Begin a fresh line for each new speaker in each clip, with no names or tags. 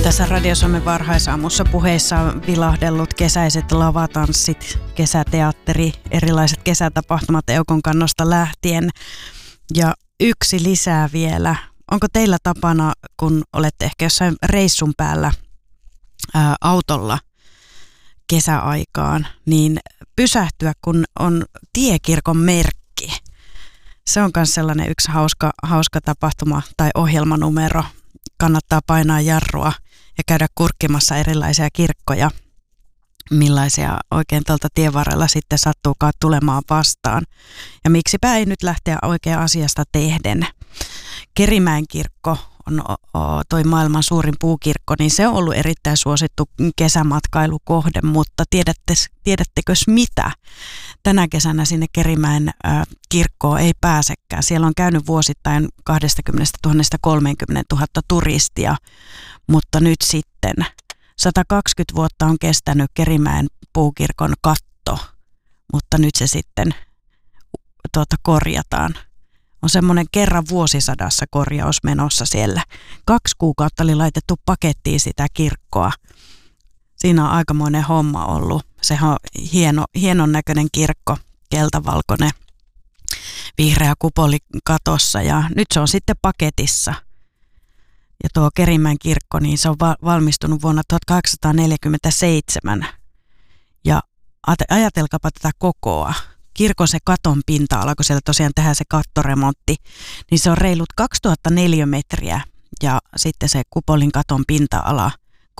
Tässä Radio Suomen varhaisaamussa puheissa on vilahdellut kesäiset lavatanssit, kesäteatteri, erilaiset kesätapahtumat Eukon kannosta lähtien. Ja yksi lisää vielä. Onko teillä tapana, kun olette ehkä jossain reissun päällä autolla kesäaikaan, niin pysähtyä, kun on tiekirkon merkki? Se on myös sellainen yksi hauska tapahtuma tai ohjelmanumero. Kannattaa painaa jarrua ja käydä kurkkimassa erilaisia kirkkoja, millaisia oikein tuolta tien varrella sitten sattuukaan tulemaan vastaan. Ja miksipä ei nyt lähteä oikein asiasta tehden. Kerimäen kirkko on toi maailman suurin puukirkko, niin se on ollut erittäin suosittu kesämatkailukohde, mutta tiedättekös mitä? Tänä kesänä sinne Kerimäen kirkkoon ei pääsekään. Siellä on käynyt vuosittain 20 000 30 000 turistia, mutta nyt sitten 120 vuotta on kestänyt Kerimäen puukirkon katto, mutta nyt se sitten korjataan. On semmoinen kerran vuosisadassa korjaus menossa siellä. 2 kuukautta oli laitettu pakettiin sitä kirkkoa. Siinä on aikamoinen homma ollut. Se on hienon näköinen kirkko, keltavalkoinen, vihreä kupoli katossa ja nyt se on sitten paketissa. Ja tuo Kerimäen kirkko, niin se on valmistunut vuonna 1847 ja ajatelkaapa tätä kokoa. Kirkon se katon pinta-ala, kun siellä tosiaan tehdään se kattoremontti, niin se on reilut 2004 metriä ja sitten se kupolin katon pinta-ala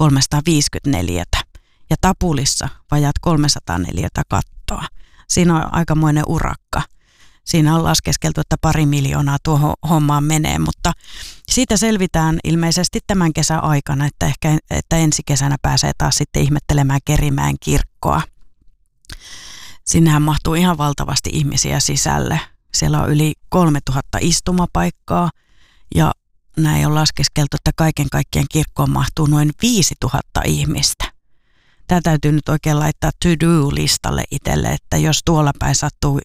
354 ja tapulissa vajaat 304 kattoa. Siinä on aikamoinen urakka. Siinä on laskeskeltu, että 2 miljoonaa tuohon hommaan menee, mutta siitä selvitään ilmeisesti tämän kesän aikana, että ensi kesänä pääsee taas sitten ihmettelemään Kerimäen kirkkoa. Sinnehän mahtuu ihan valtavasti ihmisiä sisälle. Siellä on yli 3000 istumapaikkaa ja näin on laskeskeltu, että kaiken kaikkiaan kirkkoon mahtuu noin 5000 ihmistä. Tämä täytyy nyt oikein laittaa to-do-listalle itselle, että jos tuolla päin sattuu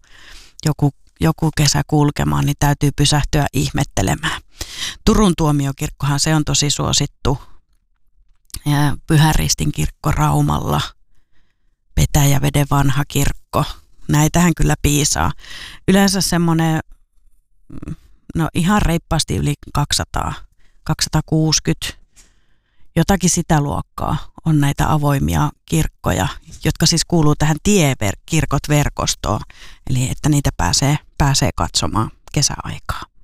joku kesä kulkemaan, niin täytyy pysähtyä ihmettelemään. Turun tuomiokirkkohan se on tosi suosittu. Ja Pyhän Ristin kirkko Raumalla. Petäjäveden vanha kirkko. Näitähän kyllä piisaa. Yleensä semmoinen, ihan reippaasti yli 200, 260, jotakin sitä luokkaa on näitä avoimia kirkkoja, jotka siis kuuluu tähän tiekirkot-verkostoon. Eli että niitä pääsee katsomaan kesäaikaa.